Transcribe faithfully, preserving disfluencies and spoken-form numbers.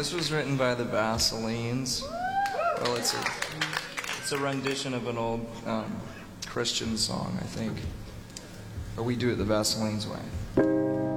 This was written by the Vaselines. Well, it's a, it's a rendition of an old um, Christian song, I think. But we do it the Vaselines way.